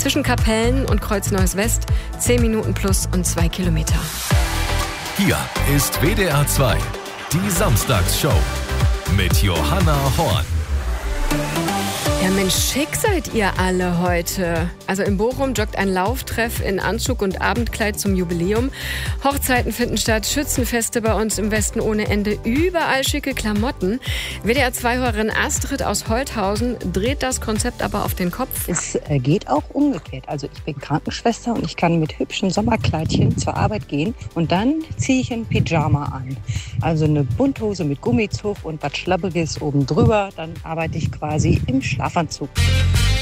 Zwischen Kapellen und Kreuz Neues West 10 Minuten plus und 2 Kilometer. Hier ist WDR 2, die Samstagsshow mit Johanna Horn. Ja Mensch, schick seid ihr alle heute. Also in Bochum joggt ein Lauftreff in Anzug und Abendkleid zum Jubiläum. Hochzeiten finden statt, Schützenfeste bei uns im Westen ohne Ende. Überall schicke Klamotten. WDR-2-Hörerin Astrid aus Holthausen dreht das Konzept aber auf den Kopf. Es geht auch umgekehrt. Also ich bin Krankenschwester und ich kann mit hübschen Sommerkleidchen zur Arbeit gehen. Und dann ziehe ich ein Pyjama an. Also eine Bunthose mit Gummizug und was Schlabbriges oben drüber. Dann arbeite ich quasi im Schlafanzug.